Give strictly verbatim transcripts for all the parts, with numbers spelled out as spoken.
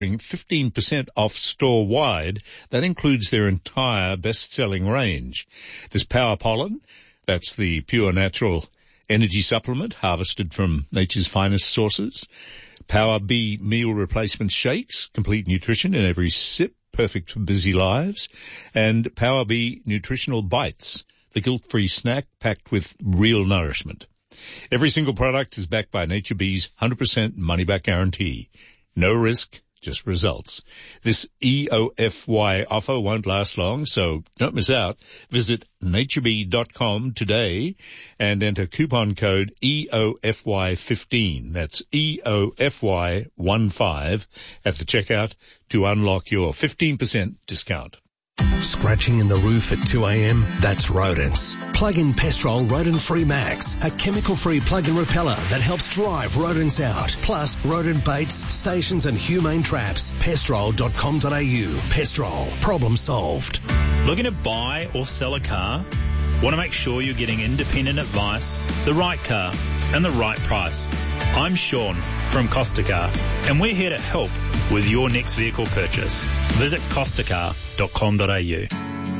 fifteen percent off store-wide. That includes their entire best-selling range. There's Power Pollen. That's the pure natural energy supplement harvested from nature's finest sources. Power Bee meal replacement shakes, complete nutrition in every sip, perfect for busy lives. And Power Bee nutritional bites, the guilt-free snack packed with real nourishment. Every single product is backed by Nature Bee's one hundred percent money-back guarantee. No risk, just results. This E O F Y offer won't last long, so don't miss out. Visit nature bee dot com today and enter coupon code E O F Y fifteen. That's E O F Y fifteen at the checkout to unlock your fifteen percent discount. Scratching in the roof at two a.m.? That's rodents. Plug in Pestrol Rodent-Free Max, a chemical-free plug-in repeller that helps drive rodents out. Plus, rodent baits, stations and humane traps. pestrol dot com dot a u. Pestrol. Problem solved. Looking to buy or sell a car? Want to make sure you're getting independent advice, the right car, and the right price? I'm Sean from Costa Car, and we're here to help with your next vehicle purchase. Visit costa car dot com dot a u.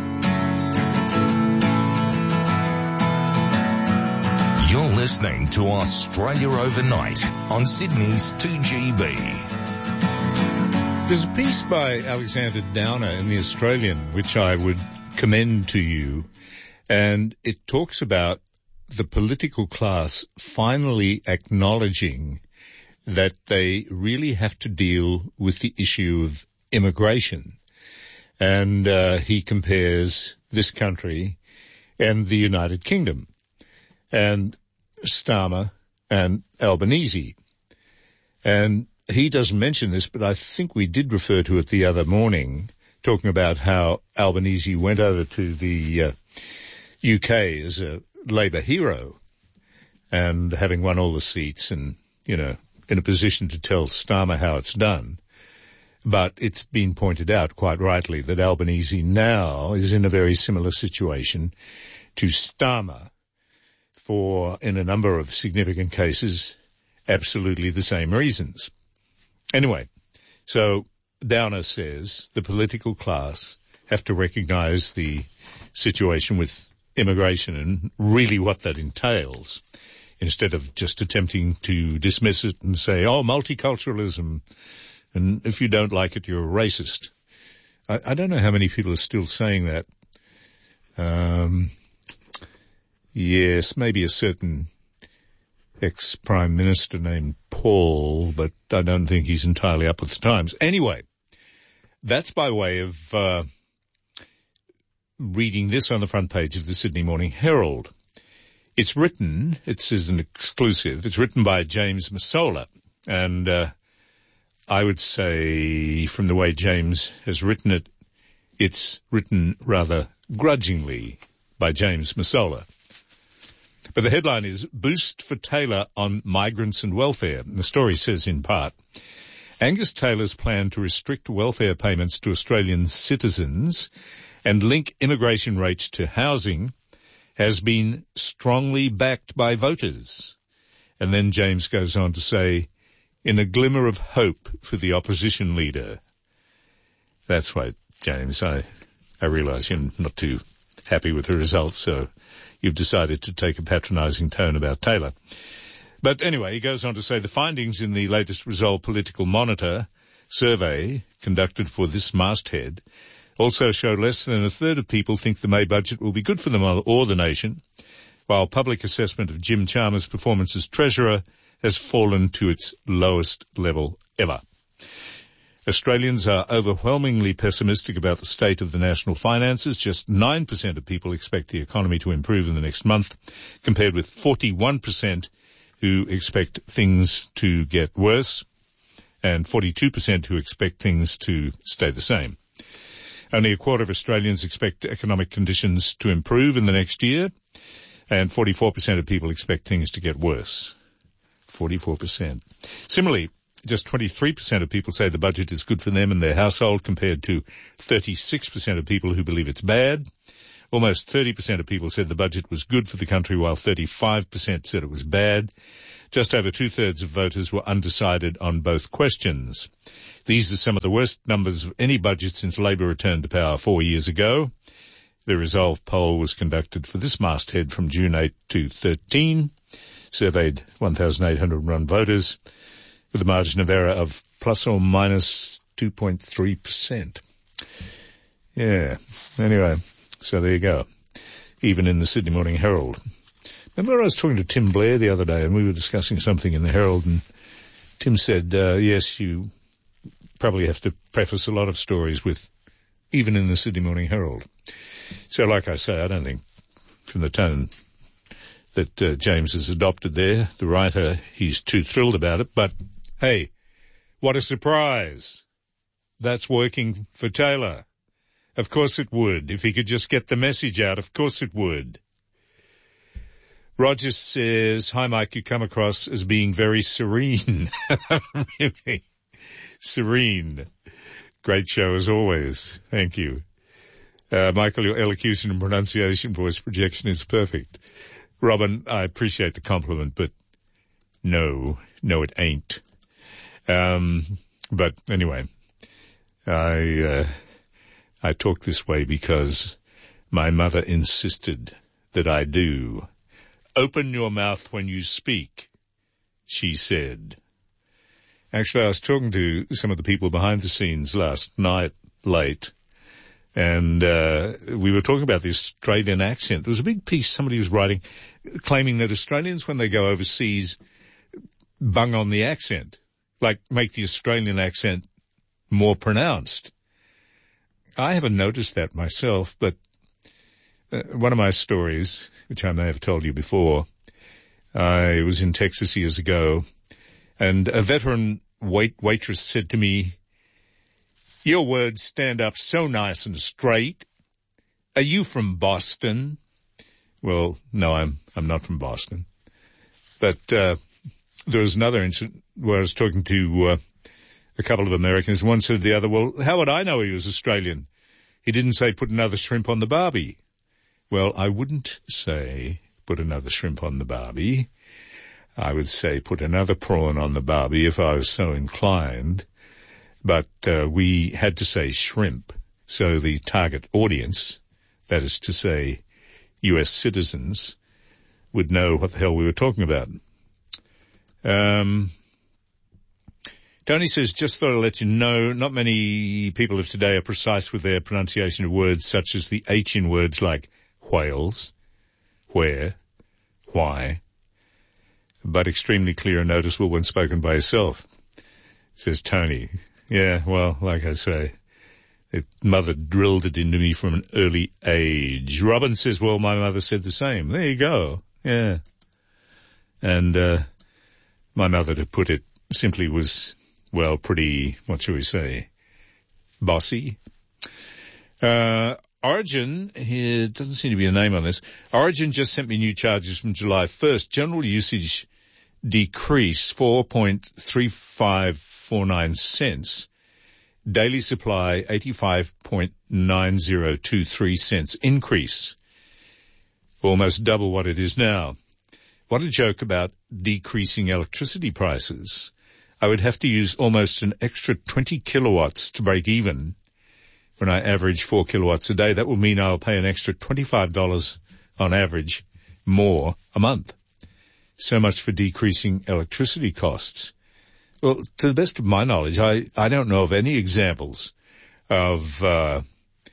You're listening to Australia Overnight on Sydney's two G B. There's a piece by Alexander Downer in The Australian which I would commend to you, and it talks about the political class finally acknowledging that they really have to deal with the issue of immigration. And uh, he compares this country and the United Kingdom and Starmer and Albanese. And he doesn't mention this, but I think we did refer to it the other morning, talking about how Albanese went over to the uh, U K as a Labour hero and having won all the seats and, you know, in a position to tell Starmer how it's done. But it's been pointed out quite rightly that Albanese now is in a very similar situation to Starmer for, in a number of significant cases, absolutely the same reasons. Anyway, so Downer says the political class have to recognize the situation with immigration and really what that entails, instead of just attempting to dismiss it and say, oh, multiculturalism, and if you don't like it, you're a racist. I, I don't know how many people are still saying that. Um, yes, maybe a certain ex-prime minister named Paul, but I don't think he's entirely up with the times. Anyway, that's by way of uh, reading this on the front page of the Sydney Morning Herald. It's written, it says an exclusive, it's written by James Massola, and uh, I would say from the way James has written it, it's written rather grudgingly by James Massola. But the headline is, Boost for Taylor on Migrants and Welfare. And the story says in part, Angus Taylor's plan to restrict welfare payments to Australian citizens and link immigration rates to housing has been strongly backed by voters. And then James goes on to say, in a glimmer of hope for the opposition leader. That's right, James. I, I realise you're not too happy with the results, so you've decided to take a patronising tone about Taylor. But anyway, he goes on to say the findings in the latest Resolve Political Monitor survey conducted for this masthead also show less than a third of people think the May budget will be good for them or the nation, while public assessment of Jim Chalmers' performance as Treasurer has fallen to its lowest level ever. Australians are overwhelmingly pessimistic about the state of the national finances. Just nine percent of people expect the economy to improve in the next month, compared with forty-one percent who expect things to get worse and forty-two percent who expect things to stay the same. Only a quarter of Australians expect economic conditions to improve in the next year, and forty-four percent of people expect things to get worse. forty-four percent. Similarly, just twenty-three percent of people say the budget is good for them and their household, compared to thirty-six percent of people who believe it's bad, Almost thirty percent of people said the budget was good for the country, while thirty-five percent said it was bad. Just over two-thirds of voters were undecided on both questions. These are some of the worst numbers of any budget since Labor returned to power four years ago. The Resolve poll was conducted for this masthead from June eighth to thirteen, surveyed one thousand eight hundred one voters, with a margin of error of plus or minus two point three percent. Yeah, anyway, so there you go. Even in the Sydney Morning Herald. Remember I was talking to Tim Blair the other day and we were discussing something in the Herald, and Tim said, uh, yes, you probably have to preface a lot of stories with even in the Sydney Morning Herald. So like I say, I don't think from the tone that uh, James has adopted there, the writer, he's too thrilled about it. But, hey, what a surprise. That's working for Taylor. Of course it would. If he could just get the message out, of course it would. Roger says, hi, Mike, you come across as being very serene. Really? Serene. Great show as always. Thank you. Uh, Michael, your elocution and pronunciation voice projection is perfect. Robin, I appreciate the compliment, but no, no it ain't. Um, but anyway, I, uh, I talk this way because my mother insisted that I do. Open your mouth when you speak, she said. Actually, I was talking to some of the people behind the scenes last night, late, and uh we were talking about the Australian accent. There was a big piece somebody was writing claiming that Australians, when they go overseas, bung on the accent, like make the Australian accent more pronounced. I haven't noticed that myself, but uh, one of my stories, which I may have told you before, I was in Texas years ago, and a veteran wait waitress said to me, your words stand up so nice and straight. Are you from Boston? Well, no, I'm I'm not from Boston. But uh there was another incident where I was talking to uh, a couple of Americans. One said to the other, well, how would I know he was Australian? He didn't say put another shrimp on the barbie. Well, I wouldn't say put another shrimp on the barbie. I would say put another prawn on the barbie if I was so inclined. But uh, we had to say shrimp, so the target audience, that is to say U S citizens, would know what the hell we were talking about. Um, Tony says, just thought I'd let you know, not many people of today are precise with their pronunciation of words such as the H in words like whales, where, why, but extremely clear and noticeable when spoken by yourself, says Tony. Yeah, well, like I say, it, mother drilled it into me from an early age. Robin says, well, my mother said the same. There you go. Yeah. And, uh, my mother, to put it simply, was, well, pretty, what shall we say, bossy. Uh, Origin, here doesn't seem to be a name on this. Origin just sent me new charges from July first. General usage decrease four point three five four nine cents. Daily supply eighty-five point nine zero two three cents increase. Almost double what it is now. What a joke about decreasing electricity prices. I would have to use almost an extra twenty kilowatts to break even. When I average four kilowatts a day, that will mean I'll pay an extra twenty-five dollars on average more a month. So much for decreasing electricity costs. Well, to the best of my knowledge, I, I don't know of any examples of uh,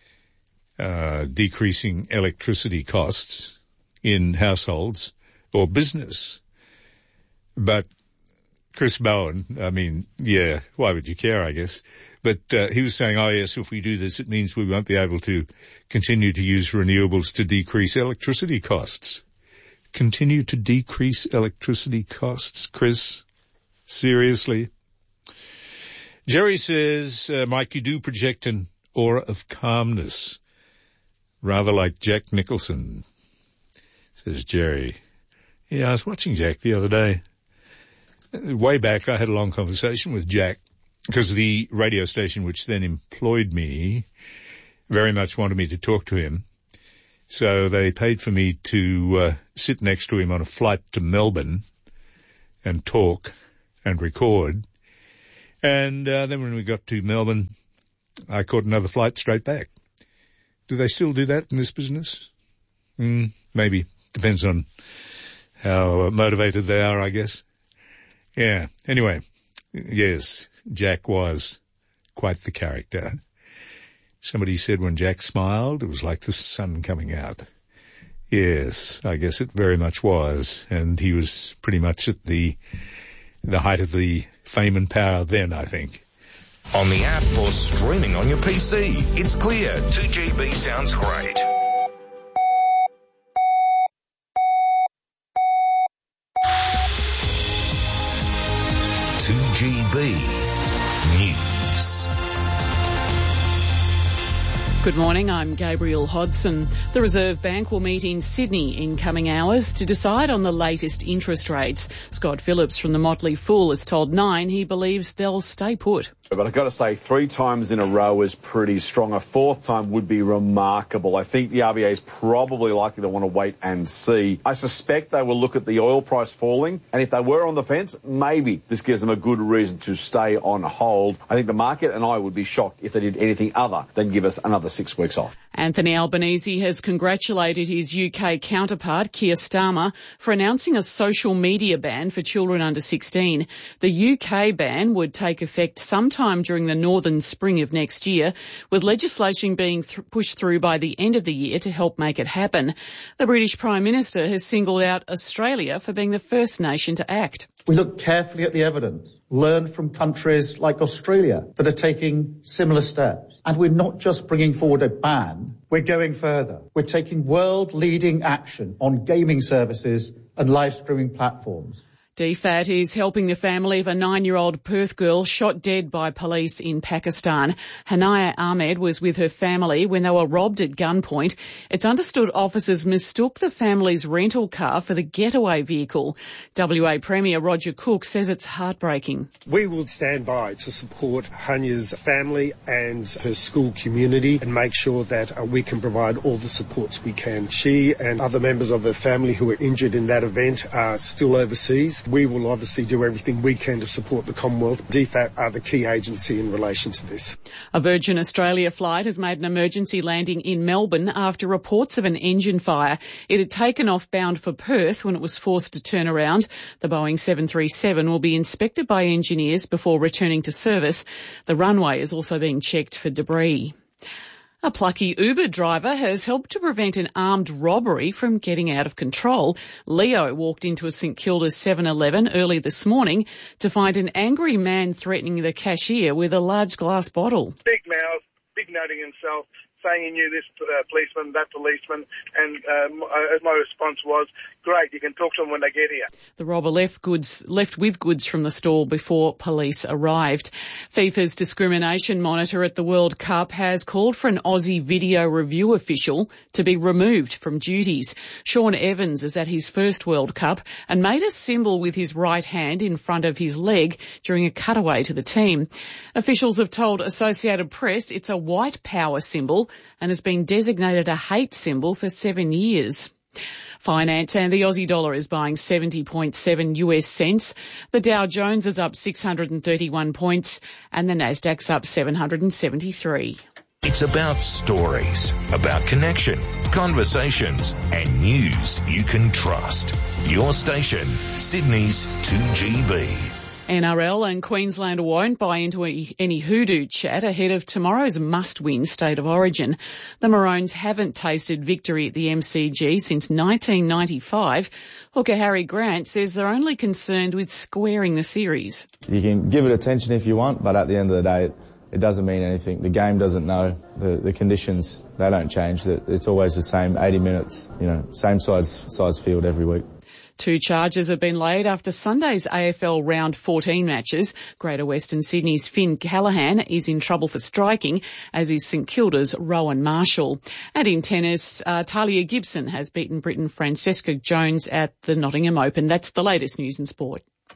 uh decreasing electricity costs in households or business. But Chris Bowen, I mean, yeah, why would you care, I guess? But uh, he was saying, oh, yes, if we do this, it means we won't be able to continue to use renewables to decrease electricity costs. Continue to decrease electricity costs, Chris? Seriously? Jerry says, uh, Mike, you do project an aura of calmness, rather like Jack Nicholson, says Jerry. Yeah, I was watching Jack the other day. Way back, I had a long conversation with Jack because the radio station which then employed me very much wanted me to talk to him. So they paid for me to uh, sit next to him on a flight to Melbourne and talk and record. And uh, then when we got to Melbourne, I caught another flight straight back. Do they still do that in this business? Mm, maybe. Depends on how motivated they are, I guess. Yeah. Anyway, yes, Jack was quite the character. Somebody said when Jack smiled, it was like the sun coming out. Yes, I guess it very much was. And he was pretty much at the the height of the fame and power then, I think. On the app or streaming on your P C, it's clear two G B sounds great. two G B News. Good morning, I'm Gabrielle Hodson. The Reserve Bank will meet in Sydney in coming hours to decide on the latest interest rates. Scott Phillips from the Motley Fool has told Nine he believes they'll stay put. But I've got to say, three times in a row is pretty strong. A fourth time would be remarkable. I think the R B A is probably likely to want to wait and see. I suspect they will look at the oil price falling, and if they were on the fence, maybe this gives them a good reason to stay on hold. I think the market and I would be shocked if they did anything other than give us another six weeks off. Anthony Albanese has congratulated his U K counterpart, Keir Starmer, for announcing a social media ban for children under sixteen. The U K ban would take effect sometime during the northern spring of next year, with legislation being th- pushed through by the end of the year to help make it happen. The British Prime Minister has singled out Australia for being the first nation to act. We look carefully at the evidence, learn from countries like Australia that are taking similar steps. And we're not just bringing forward a ban, we're going further. We're taking world-leading action on gaming services and live streaming platforms. D FAT is helping the family of a nine-year-old Perth girl shot dead by police in Pakistan. Hanaya Ahmed was with her family when they were robbed at gunpoint. It's understood officers mistook the family's rental car for the getaway vehicle. W A Premier Roger Cook says it's heartbreaking. We will stand by to support Hanya's family and her school community and make sure that uh, we can provide all the supports we can. She and other members of her family who were injured in that event are still overseas. We will obviously do everything we can to support the Commonwealth. D FAT are the key agency in relation to this. A Virgin Australia flight has made an emergency landing in Melbourne after reports of an engine fire. It had taken off bound for Perth when it was forced to turn around. The Boeing seven thirty-seven will be inspected by engineers before returning to service. The runway is also being checked for debris. A plucky Uber driver has helped to prevent an armed robbery from getting out of control. Leo walked into a St Kilda's seven eleven early this morning to find an angry man threatening the cashier with a large glass bottle. Big mouth, big noting himself, saying he knew this uh, policeman, that policeman, and uh, my, my response was, great, you can talk to them when they get here. The robber left goods, left with goods from the store before police arrived. FIFA's discrimination monitor at the World Cup has called for an Aussie video review official to be removed from duties. Sean Evans is at his first World Cup and made a symbol with his right hand in front of his leg during a cutaway to the team. Officials have told Associated Press it's a white power symbol and has been designated a hate symbol for seven years. Finance and the Aussie dollar is buying seventy point seven US cents. The Dow Jones is up six hundred thirty-one points and the Nasdaq's up seven hundred seventy-three. It's about stories, about connection, conversations and news you can trust. Your station, Sydney's two G B. N R L and Queensland won't buy into any hoodoo chat ahead of tomorrow's must-win State of Origin. The Maroons haven't tasted victory at the M C G since nineteen ninety-five. Hooker Harry Grant says they're only concerned with squaring the series. You can give it attention if you want, but at the end of the day, it, it doesn't mean anything. The game doesn't know. The, the conditions, they don't change. It's always the same, eighty minutes, you know, same size, size field every week. Two charges have been laid after Sunday's A F L round fourteen matches. Greater Western Sydney's Finn Callaghan is in trouble for striking, as is St Kilda's Rowan Marshall. And in tennis, uh, Talia Gibson has beaten Britain Francesca Jones at the Nottingham Open. That's the latest news and sport.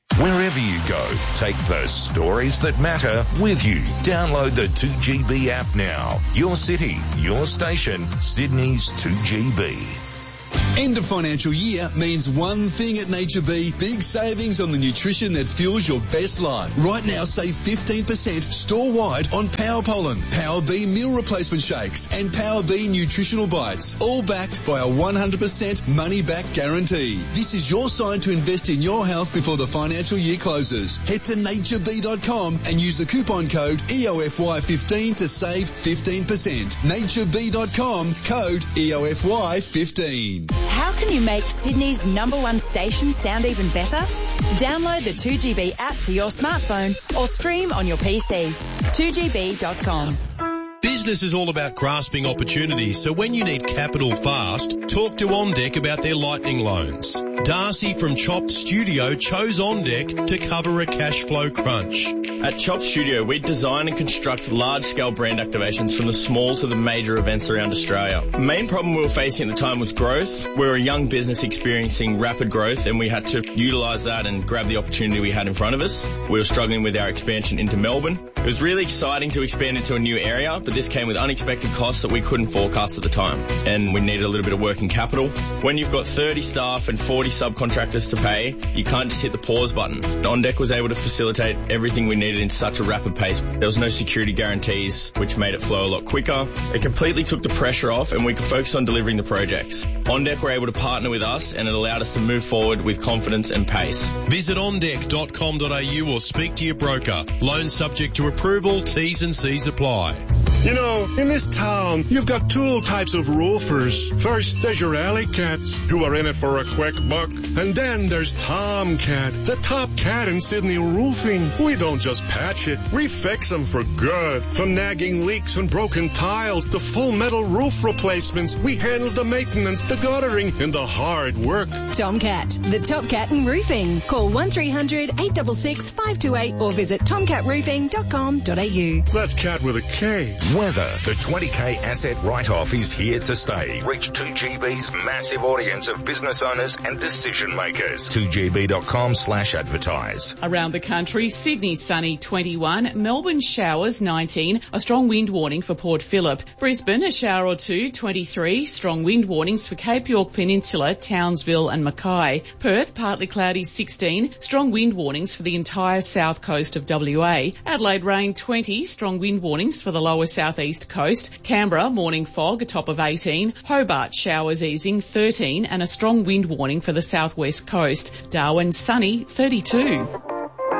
Wherever you go, take the stories that matter with you. Download the two G B app now. Your city, your station, Sydney's two G B. End of financial year means one thing at Nature B, big savings on the nutrition that fuels your best life. Right now, save fifteen percent store-wide on Power Pollen, Power B meal replacement shakes, and Power B nutritional bites, all backed by a one hundred percent money-back guarantee. This is your sign to invest in your health before the financial year closes. Head to nature b dot com and use the coupon code E O F Y fifteen to save fifteen percent. nature b dot com, code E O F Y fifteen. How can you make Sydney's number one station sound even better? Download the two G B app to your smartphone or stream on your P C. two G B dot com. Business is all about grasping opportunities, so when you need capital fast, talk to OnDeck about their lightning loans. Darcy from Chopped Studio chose OnDeck to cover a cash flow crunch. At Chopped Studio, we design and construct large-scale brand activations from the small to the major events around Australia. The main problem we were facing at the time was growth. We were a young business experiencing rapid growth, and we had to utilise that and grab the opportunity we had in front of us. We were struggling with our expansion into Melbourne. It was really exciting to expand into a new area, but this came with unexpected costs that we couldn't forecast at the time, and we needed a little bit of working capital. When you've got thirty staff and forty subcontractors to pay, you can't just hit the pause button. OnDeck was able to facilitate everything we needed in such a rapid pace. There was no security guarantees, which made it flow a lot quicker. It completely took the pressure off, and we could focus on delivering the projects. OnDeck were able to partner with us, and it allowed us to move forward with confidence and pace. Visit on deck dot com dot a u or speak to your broker. Loan subject to approval, T's and C's apply. You know, in this town, you've got two types of roofers. First, there's your alley cats, who are in it for a quick buck. And then there's Tomcat, the top cat in Sydney roofing. We don't just patch it, we fix them for good. From nagging leaks and broken tiles to full metal roof replacements, we handle the maintenance, the guttering, and the hard work. Tomcat, the top cat in roofing. Call one three hundred, eight six six, five two eight or visit tomcat roofing dot com dot a u. That's cat with a K. Weather. The twenty K asset write-off is here to stay. Reach two G B's massive audience of business owners and decision makers. two G B dot com slash advertise. Around the country, Sydney sunny twenty-one, Melbourne showers nineteen, a strong wind warning for Port Phillip. Brisbane a shower or two, twenty-three, strong wind warnings for Cape York Peninsula, Townsville and Mackay. Perth partly cloudy sixteen, strong wind warnings for the entire south coast of W A. Adelaide rain twenty, strong wind warnings for the lower southeast coast. Canberra morning fog, a top of eighteen. Hobart showers easing thirteen and a strong wind warning for the southwest coast. Darwin sunny thirty-two.